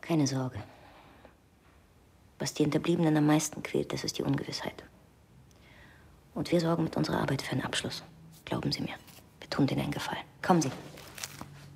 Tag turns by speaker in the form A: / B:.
A: Keine Sorge. Was die Hinterbliebenen am meisten quält, das ist die Ungewissheit. Und wir sorgen mit unserer Arbeit für einen Abschluss. Glauben Sie mir. Wir tun denen einen Gefallen. Kommen Sie.